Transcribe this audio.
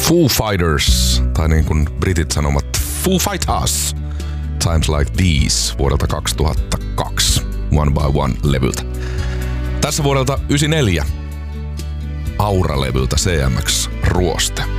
Foo Fighters, tai niin kuin britit sanomat Foo Fighters, Times Like These vuodelta 2002, One by One-levyltä. Tässä vuodelta 94 Aura-levyltä CMX Ruoste.